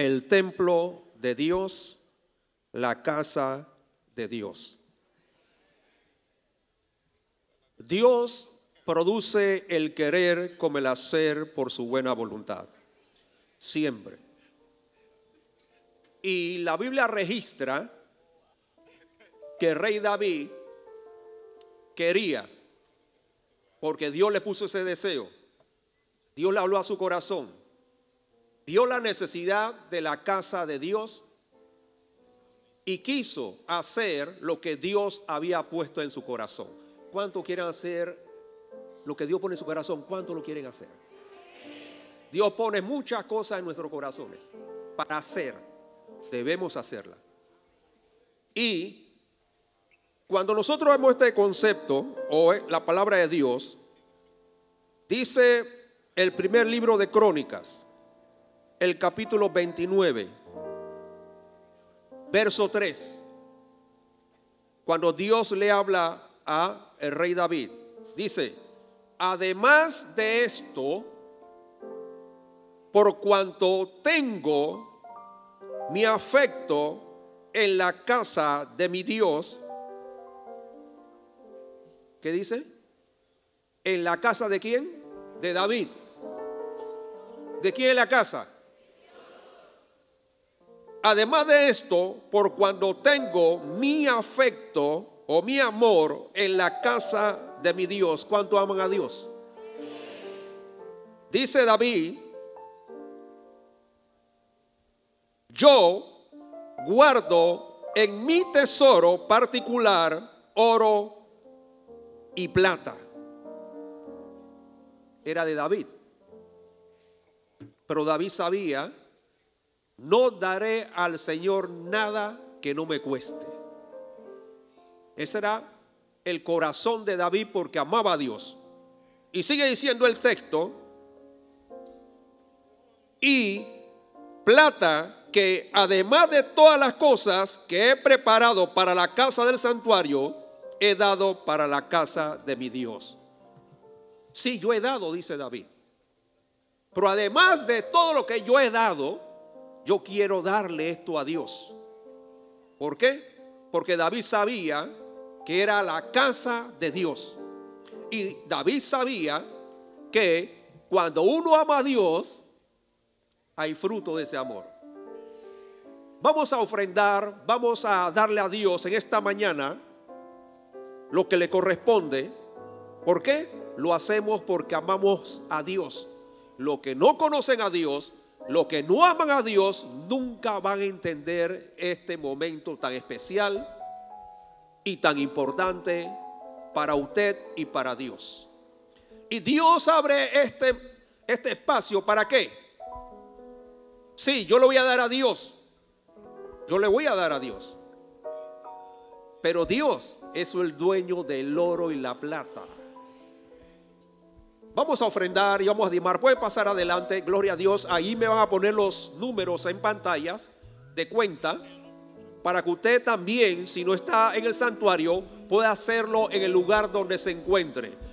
el templo de Dios, la casa de Dios. Dios produce el querer como el hacer por su buena voluntad, siempre. Y la Biblia registra que el rey David quería, porque Dios le puso ese deseo. Dios le habló a su corazón, vio la necesidad de la casa de Dios y quiso hacer lo que Dios había puesto en su corazón. ¿Cuántos quieren hacer lo que Dios pone en su corazón? ¿Cuántos lo quieren hacer? Dios pone muchas cosas en nuestros corazones para hacer. Debemos hacerla. Y cuando nosotros vemos este concepto o la palabra de Dios, dice el primer libro de Crónicas, el capítulo 29, verso 3, cuando Dios le habla a el rey David, dice: además de esto, por cuanto tengo mi afecto en la casa de mi Dios. ¿Qué dice? ¿En la casa de quién? De David. ¿De quién es la casa? Además de esto, por cuando tengo mi afecto o mi amor en la casa de mi Dios. ¿Cuánto aman a Dios? Dice David: yo guardo en mi tesoro particular oro y plata. Era de David. Pero David sabía: no daré al Señor nada que no me cueste. Ese era el corazón de David, porque amaba a Dios. Y sigue diciendo el texto: y plata que además de todas las cosas que he preparado para la casa del santuario, he dado para la casa de mi Dios. Sí, yo he dado, dice David. Pero además de todo lo que yo he dado, yo quiero darle esto a Dios. ¿Por qué? Porque David sabía que era la casa de Dios. Y David sabía que cuando uno ama a Dios, hay fruto de ese amor. Vamos a ofrendar, vamos a darle a Dios en esta mañana lo que le corresponde. ¿Por qué? Lo hacemos porque amamos a Dios. Los que no conocen a Dios, los que no aman a Dios, nunca van a entender este momento tan especial y tan importante para usted y para Dios. Y Dios abre este espacio, ¿para qué? Sí, yo le voy a dar a Dios. Yo le voy a dar a Dios. Pero Dios es el dueño del oro y la plata. Vamos a ofrendar y vamos a diezmar. Pueden pasar adelante, gloria a Dios. Ahí me van a poner los números en pantallas de cuenta, para que usted también, si no está en el santuario, pueda hacerlo en el lugar donde se encuentre.